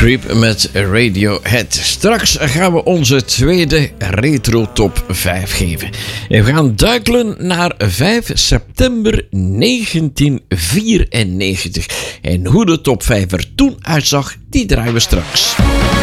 Creep met Radiohead. Straks gaan we onze tweede retro top 5 geven. En we gaan duikelen naar 5 september 1994. En hoe de top 5 er toen uitzag, die draaien we straks.